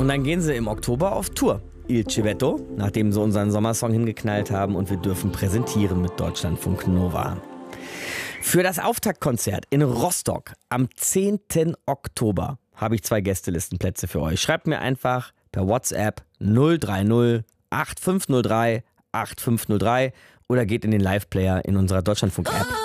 Und dann gehen sie im Oktober auf Tour. Il Civetto, nachdem sie unseren Sommersong hingeknallt haben, und wir dürfen präsentieren mit Deutschlandfunk Nova. Für das Auftaktkonzert in Rostock am 10. Oktober habe ich 2 Gästelistenplätze für euch. Schreibt mir einfach per WhatsApp 030 8503 8503 oder geht in den Live-Player in unserer Deutschlandfunk-App.